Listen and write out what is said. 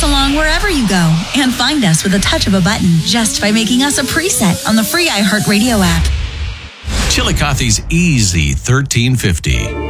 along wherever you go and find us with a touch of a button just by making us a preset on the free iHeartRadio app. Chillicothe's Easy 1350.